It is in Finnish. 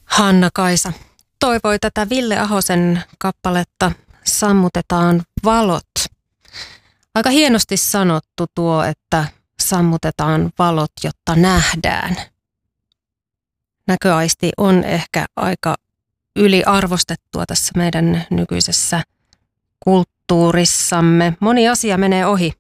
Hanna-Kaisa toivoi tätä Ville Ahosen kappaletta Sammutetaan valot. Aika hienosti sanottu tuo, että sammutetaan valot, jotta nähdään. Näköaisti on ehkä aika yliarvostettua tässä meidän nykyisessä kulttuurissamme. Moni asia menee ohi